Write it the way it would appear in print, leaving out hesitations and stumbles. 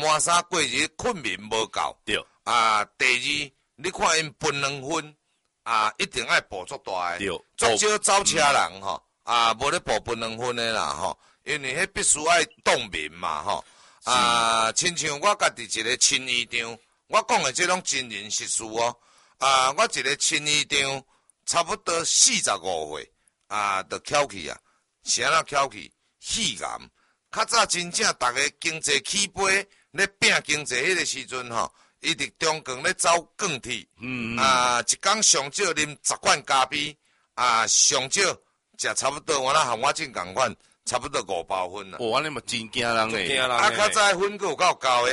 满三过日困眠无够。 对。 第二，你看因分两分一定爱步足大对。 足少走车人吼无咧步分两分的啦吼，因为迄必须爱冻眠嘛吼。亲像我家己一个亲医长，我讲的这种真人实事哦。我一个亲医长，差不多45岁就翘去啊，是安怎翘去？肺癌。较早真正逐个经济起飞，咧拼经济迄个时阵吼，伊伫中共咧走钢铁。一工上少啉10罐咖啡，上少食差不多，我含我正共款，差不多5包粉啦。 安尼嘛真惊人诶。 较早粉佫有够高诶。